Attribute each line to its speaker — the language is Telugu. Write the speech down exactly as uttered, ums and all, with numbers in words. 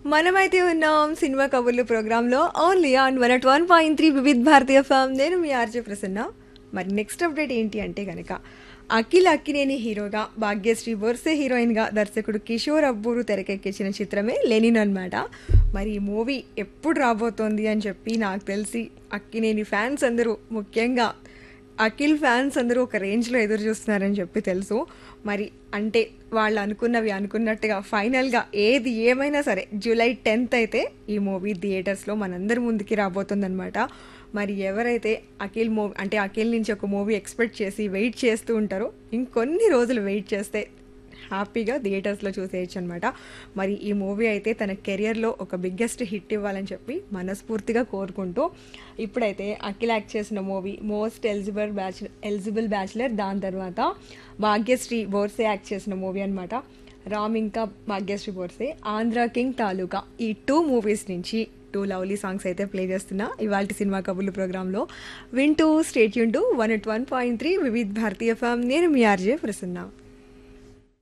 Speaker 1: మనమైతే ఉన్నాం సినిమా కబుర్లు ప్రోగ్రాంలో only on one at one point three Vividh Bharatiya form. నేను మీ ఆర్జే ప్రసన్న. మరి నెక్స్ట్ అప్డేట్ ఏంటి అంటే కనుక అఖిల్ అక్కినేని హీరోగా భాగ్యశ్రీ బొర్సే హీరోయిన్గా దర్శకుడు కిషోర్ అబ్బూరు తెరకెక్కించిన చిత్రమే లెనిన్ అనమాట. మరి ఈ మూవీ ఎప్పుడు రాబోతోంది అని చెప్పి నాకు తెలిసి అక్కినేని ఫ్యాన్స్ అందరూ, ముఖ్యంగా అఖిల్ ఫ్యాన్స్ అందరూ ఒక రేంజ్లో ఎదురు చూస్తున్నారని చెప్పి తెలుసు. మరి అంటే వాళ్ళు అనుకున్నవి అనుకున్నట్టుగా ఫైనల్గా ఏది ఏమైనా సరే జూలై టెన్త్ అయితే ఈ మూవీ థియేటర్స్లో మనందరి ముందుకి రాబోతుందన్నమాట. మరి ఎవరైతే అఖిల్ మూవీ అంటే అఖిల్ నుంచి ఒక మూవీ ఎక్స్పెక్ట్ చేసి వెయిట్ చేస్తూ ఉంటారో ఇంకొన్ని రోజులు వెయిట్ చేస్తే హ్యాపీగా థియేటర్స్లో చూసేయచ్చు అనమాట. మరి ఈ మూవీ అయితే తన కెరియర్లో ఒక బిగ్గెస్ట్ హిట్ ఇవ్వాలని చెప్పి మనస్ఫూర్తిగా కోరుకుంటూ ఇప్పుడైతే అఖిల్ యాక్ట్ చేసిన movie most eligible bachelor eligible bachelor, దాని తర్వాత భాగ్యశ్రీ బోర్సే యాక్ట్ చేసిన మూవీ అనమాట రామ్ ఇంకా భాగ్యశ్రీ బోర్సే ఆంధ్ర కింగ్ తాలూకా. ఈ టూ మూవీస్ నుంచి టూ లవ్లీ సాంగ్స్ అయితే ప్లే చేస్తున్నా ఇవాళ సినిమా కబుర్లు ప్రోగ్రాంలో. వింటూ state Yoon to one at one point three Vividh Bharatiya form. నేను మీ ఆర్జే ప్రసన్న.